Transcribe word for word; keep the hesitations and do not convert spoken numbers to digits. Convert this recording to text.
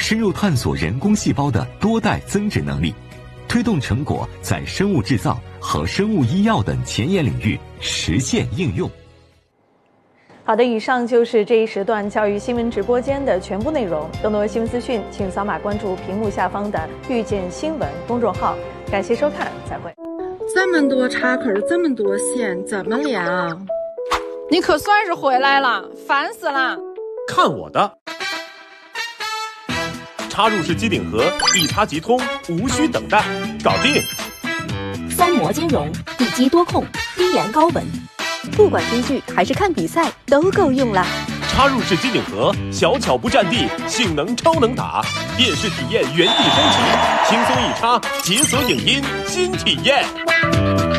深入探索人工细胞的多代增殖能力，推动成果在生物制造和生物医药等前沿领域实现应用。 好的，以上就是这一时段教育新闻直播间的全部内容。更多新闻资讯，请扫码关注屏幕下方的“遇见新闻”公众号。感谢收看，再会。 这么多插口，这么多线，怎么连啊？ 你可算是回来了，烦死了！ 看我的！插入式机顶盒，一插即通，无需等待，搞定！ 三模兼容，地机多控，低延高稳。不管追剧还是看比赛，都够用了。 插入式机顶盒，小巧不占地，性能超能打，电视体验原地升级，轻松一插，解锁影音新体验。